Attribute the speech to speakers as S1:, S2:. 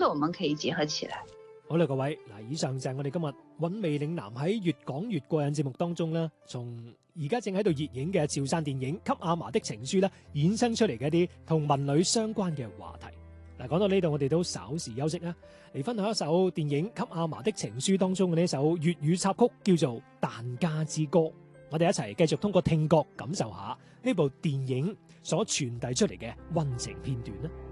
S1: 我們可以結合起來。
S2: 好啦，各位，以上就係我哋今日韻味嶺南喺越講越過癮節目當中啦，從而家正喺度熱映嘅潮汕電影《給阿嫲的情書》啦，衍生出嚟嘅一啲同文旅相關嘅話題。講到呢度，我哋都稍事休息啦，嚟分享一首電影《給阿嫲的情書》當中嘅呢首粵語插曲，叫做《疍家之歌》。我哋一齊繼續通過聽覺感受下呢部電影所傳遞出嚟嘅溫情片段啦。